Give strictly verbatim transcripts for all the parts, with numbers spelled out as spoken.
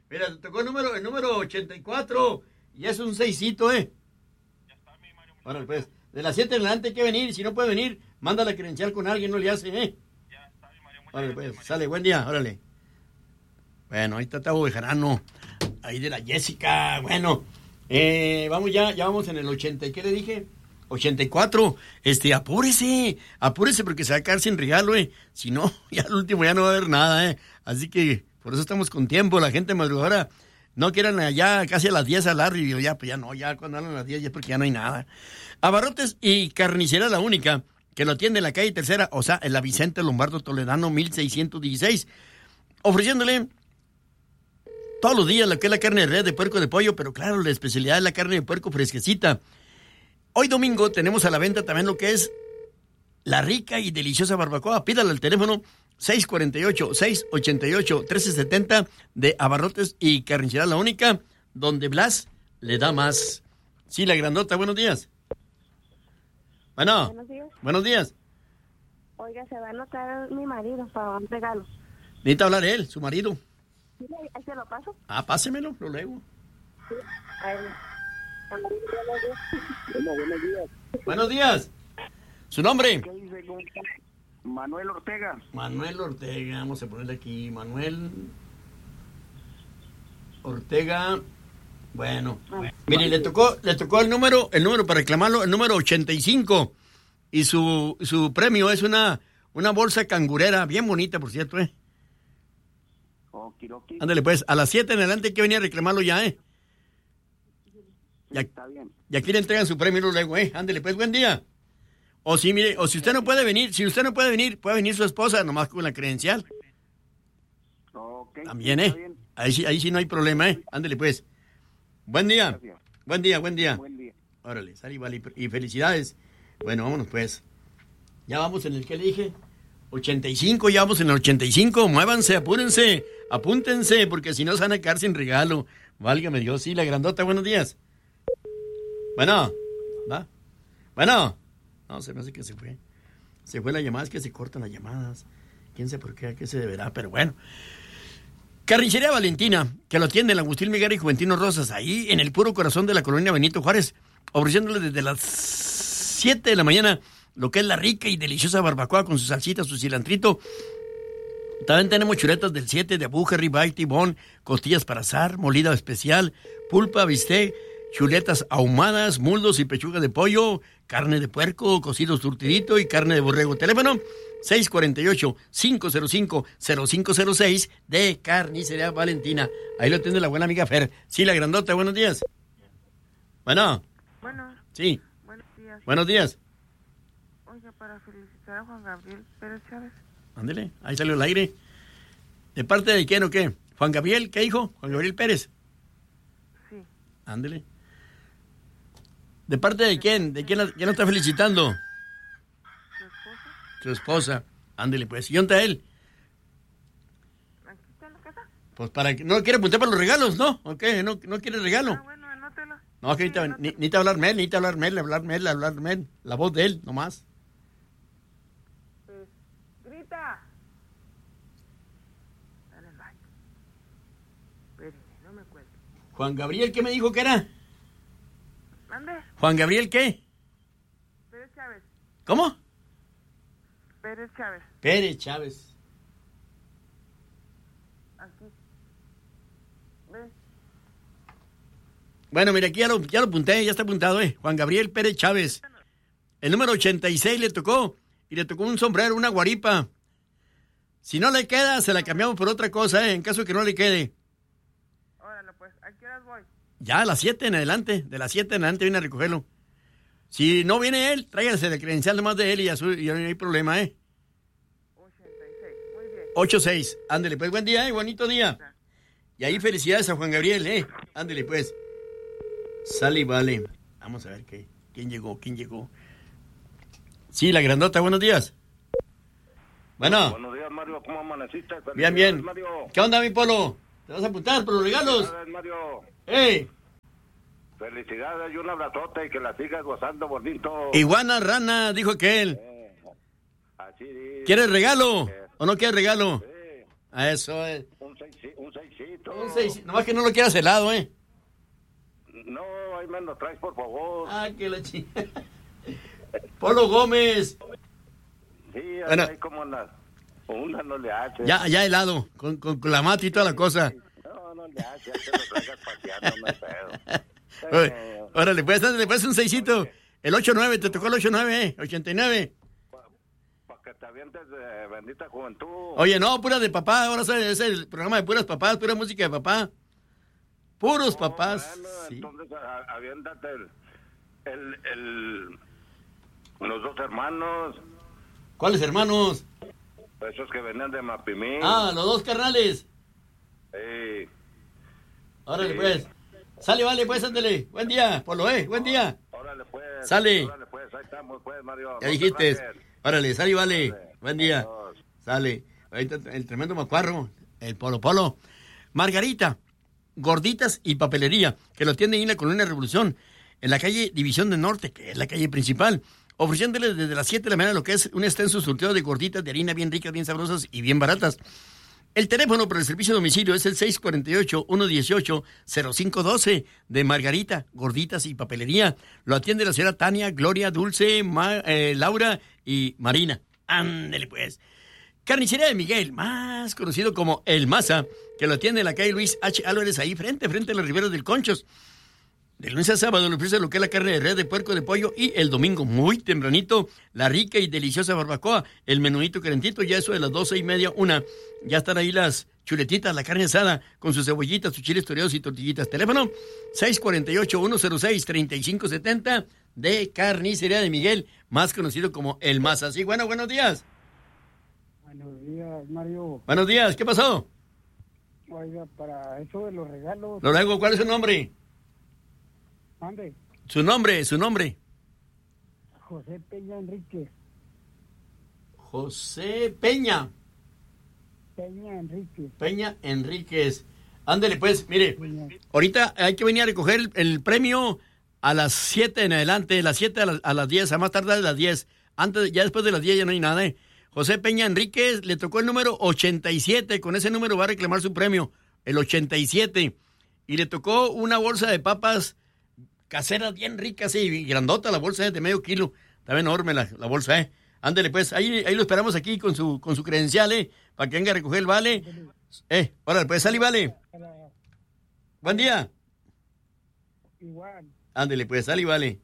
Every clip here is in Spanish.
Mira, te tocó el número, el número ochenta y cuatro y es un seisito, ¿eh? Ya está, mi Mario. Bueno, pues, de las siete en adelante hay que venir. Si no puede venir, manda la credencial con alguien, no le hace, ¿eh? Ya está, mi Mario. Órale, pues, Mario. Sale, buen día, órale. Bueno, ahí está Tavo Bejarano, ahí de la Jessica. Bueno, eh, vamos ya, ya vamos en el ochenta. ¿Qué le dije? ochenta y cuatro. Este, apúrese, apúrese porque se va a quedar sin regalo, ¿eh? Si no, ya al último ya no va a haber nada, ¿eh? Así que por eso estamos con tiempo. La gente madrugadora no quieran allá casi a las diez hablar y ya, pues ya no, ya cuando hablan a las diez ya porque ya no hay nada. Abarrotes y Carnicería La Única, que lo atiende en la calle Tercera, o sea, en la Vicente Lombardo Toledano mil seiscientos dieciséis, ofreciéndole todos los días lo que es la carne de res, de puerco, de pollo, pero claro, la especialidad es la carne de puerco fresquecita. Hoy domingo tenemos a la venta también lo que es la rica y deliciosa barbacoa. Pídala al teléfono seis cuatro ocho, seis ocho ocho, uno tres siete cero de Abarrotes y Carnicería La Única, donde Blas le da más. Sí, la grandota, buenos días. Bueno, buenos días. Buenos días. Oiga, se va a anotar mi marido para un regalo. Necesita hablar él, su marido. Sí, ahí se lo paso. Ah, pásemelo, lo leo. Sí, ahí. Bueno, buenos días. Buenos días. ¿Su nombre? ¿Qué dice? ¿Cómo está? Manuel Ortega. Manuel Ortega, vamos a ponerle aquí. Manuel Ortega. Bueno, bueno. Mire, le tocó, le tocó el número, el número para reclamarlo, el número ochenta y cinco. Y su, su premio es una, una bolsa cangurera, bien bonita, por cierto, ¿eh? Okiroki. Ándale, pues, a las siete en adelante hay que venir a reclamarlo ya, ¿eh? Ya, está bien. Y aquí le entregan su premio luego, ¿eh? Ándale, pues, buen día. O si, mire, o si usted no puede venir, si usted no puede venir, puede venir su esposa, nomás con la credencial. Okay. También, ¿eh? Ahí sí, ahí sí no hay problema, ¿eh? Ándale, pues. Buen día. Gracias. Buen día, buen día. Buen día. Órale, sal y vale, y felicidades. Bueno, vámonos, pues. Ya vamos en el que le dije. ochenta y cinco, ya vamos en el ochenta y cinco. Muévanse, apúrense, apúntense, porque si no se van a quedar sin regalo. Válgame Dios, sí, la grandota, buenos días. Bueno, ¿va? Bueno, no, se me hace que se fue. Se fue la llamada, es que se cortan las llamadas. Quién sabe por qué, a qué se deberá, pero bueno. Carnicería Valentina, que lo atiende el Agustín Miguel y Juventino Rosas, ahí en el puro corazón de la colonia Benito Juárez, ofreciéndole desde las siete de la mañana lo que es la rica y deliciosa barbacoa con su salsita, su cilantrito. También tenemos chuletas del siete de abuja, ribeye, tibón, costillas para asar, molida especial, pulpa, bistec, chuletas ahumadas, muslos y pechuga de pollo, carne de puerco, cocido surtidito y carne de borrego. Teléfono seis cuatro ocho, cinco cero cinco, cero cinco cero seis de Carnicería Valentina. Ahí lo tiene la buena amiga Fer. Sí, la grandota, buenos días. Bueno. Bueno. Sí. Buenos días. Buenos días. Oiga, para felicitar a Juan Gabriel Pérez Chávez. Ándele, ahí salió el aire. ¿De parte de quién o qué? ¿Juan Gabriel? ¿Qué hijo? ¿Juan Gabriel Pérez? Sí. Ándele. ¿De parte de quién? ¿De quién lo, quién lo está felicitando? ¿Su esposa? Su esposa. Ándele, pues. ¿Y dónde está él? ¿Aquí está en la casa? Pues para que... ¿No quiere apuntar para los regalos, no? ¿O qué? ¿No, no quiere regalo? Ah, bueno, anótelo. No, que sí, necesita, ni, necesita hablarme él, necesita hablarme él, hablarme él, hablarme él. La voz de él, nomás. Pues, grita. Dale like. Espérenme, no me cuelgue. Juan Gabriel, ¿qué me dijo que era? ¿Mande? ¿Juan Gabriel qué? Pérez Chávez. ¿Cómo? Pérez Chávez. Pérez Chávez. Aquí. Ve. Bueno, mira, aquí ya lo, ya lo apunté, ya está apuntado, ¿eh? Juan Gabriel Pérez Chávez. El número ochenta y seis le tocó. Y le tocó un sombrero, una guaripa. Si no le queda, se la cambiamos por otra cosa, ¿eh? En caso que no le quede. Órale, pues, ¿a qué horas voy? Ya a las siete en adelante. De las siete en adelante viene a recogerlo. Si no viene él, tráigase la credencial nomás de él y ya, su, y ya no hay problema, ¿eh? ochenta y seis, muy bien. ochenta y seis. Ándele, pues, buen día, ¿eh? Bonito día. Y ahí felicidades a Juan Gabriel, ¿eh? Ándele, pues. Sale y vale. Vamos a ver qué. ¿Quién llegó? ¿Quién llegó? Sí, la grandota, buenos días. Bueno. Buenos días, Mario. ¿Cómo amaneciste? Bien, bien. Mario. ¿Qué onda, mi polo? ¿Te vas a apuntar por los regalos? Felicidades, Mario. ¡Ey! Felicidades y un abrazote y que la sigas gozando bonito. Iguana rana, dijo aquel. Eh, así dice. ¿Quieres regalo Eh, o no quieres regalo? Sí. A eso es. Un seis, un seisito. Un seisito. Nomás que no lo quieras helado, ¿eh? No, ahí me lo traes, por favor. Ah, que la chingada. Polo Gómez. Sí, bueno, ahí como una, una no le hace. Ya, ya helado, con, con, con la mata y toda la cosa. No, no le hace, ya te lo traigas paseando, no hay pedo. Oye, órale, pues, le puedes un seisito. El ocho nueve, te tocó el ocho nueve, ¿eh? ochenta y nueve. Para que te avientes de bendita juventud. Oye, no, pura de papá, ahora es el programa de puras papás, pura música de papá. Puros no, papás. Bueno, sí. Entonces, a, aviéntate el, el, el, los dos hermanos. ¿Cuáles hermanos? Esos que venían de Mapimí. Ah, los dos carnales. Sí. Órale, sí. pues. Sale, vale, pues, ándale. Buen día, Polo, ¿eh? Buen día. Órale, pues. Sale. Órale, pues. Ahí estamos, pues, Mario. Ya dijiste. Órale, sale, vale. Órale. Buen día. Adiós. Sale. Ahorita el tremendo macuarro, el Polo Polo. Margarita, gorditas y papelería, que lo atiende ahí en la Colonia Revolución, en la calle División del Norte, que es la calle principal, ofreciéndoles desde las siete de la mañana lo que es un extenso surtido de gorditas de harina bien ricas, bien sabrosas y bien baratas. El teléfono para el servicio de domicilio es el seis cuatro ocho, uno uno ocho, cero cinco uno dos de Margarita, gorditas y papelería. Lo atiende la señora Tania, Gloria, Dulce, Ma, eh, Laura y Marina. Ándele pues. Carnicería de Miguel, más conocido como El Maza, que lo atiende en la calle Luis H. Álvarez, ahí frente, frente a los riberos del Conchos. De lunes a sábado le ofrece lo que es la carne de res, de puerco, de pollo, y el domingo, muy tempranito, la rica y deliciosa barbacoa, el menudito calentito, ya eso de las doce y media, una. Ya están ahí las chuletitas, la carne asada, con sus cebollitas, sus chiles toreados y tortillitas. Teléfono seis cuatro ocho, uno cero seis, tres cinco siete cero de Carnicería de Miguel, más conocido como El Maza. Sí, bueno, buenos días. Buenos días, Mario. Buenos días, ¿qué pasó? Oiga, para eso de los regalos. Lo luego, ¿cuál es su nombre? Mande. Su nombre, su nombre. José Peña Enríquez. José Peña. Peña Enríquez. Peña Enríquez. Ándele pues, mire, Peña. ahorita hay que venir a recoger el, el premio a las siete en adelante, las siete a, la, a las diez, a más tardar de las diez. Antes, ya después de las diez ya no hay nada, ¿eh? José Peña Enríquez le tocó el número ochenta y siete, con ese número va a reclamar su premio, el ochenta y siete. Y le tocó una bolsa de papas caseras bien ricas y grandota, la bolsa es de medio kilo. Está enorme la, la bolsa, ¿eh? Ándele pues, ahí, ahí lo esperamos aquí con su, con su credencial, ¿eh? Para que venga a recoger el vale. Eh, órale, pues, sale, vale. Buen día. Igual. Ándele pues, sale, vale.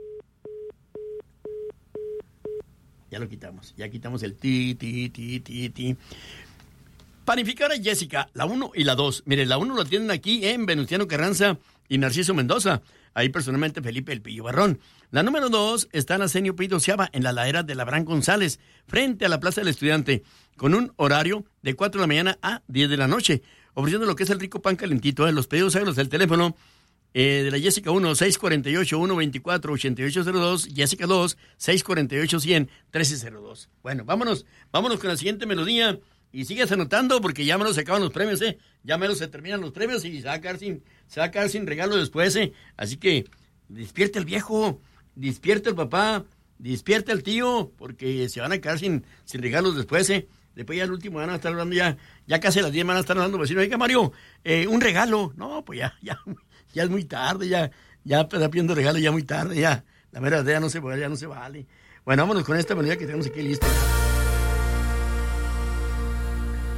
Ya lo quitamos, ya quitamos el ti, ti, ti, ti, ti. Panificadora Jessica, la uno y la dos. Mire, la uno lo tienen aquí en Venustiano Carranza y Narciso Mendoza. Ahí personalmente Felipe El Pillo Barrón. La número dos está en Arsenio Pito Ciaba, en la ladera de Labrán González, frente a la Plaza del Estudiante, con un horario de cuatro de la mañana a diez de la noche, ofreciendo lo que es el rico pan calentito. ¿eh? Los pedidos háganlos del teléfono eh, de la Jessica uno, seis cuatro ocho, uno dos cuatro, ocho ocho cero dos, Jessica dos, seis cuatro ocho, cien, trece cero dos. Bueno, vámonos, vámonos con la siguiente melodía. Y sigues anotando porque ya me los se acaban los premios, ¿eh? Ya me los se terminan los premios y se va a quedar sin, se va a quedar sin regalo después, ¿eh? Así que despierta el viejo, despierta el papá, despierta el tío, porque se van a quedar sin, sin regalos después, ¿eh? Después ya el último van a estar hablando ya, ya casi a las diez van a estar hablando, vecino, oiga Mario, eh, un regalo. No, pues ya, ya, ya es muy tarde, ya, ya está pidiendo regalo ya muy tarde, ya. La mera verdad ya no se, ya no se vale. Bueno, vámonos con esta melodía que tenemos aquí lista.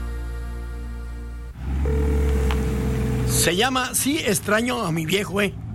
Se llama Sí extraño a mi viejo, eh.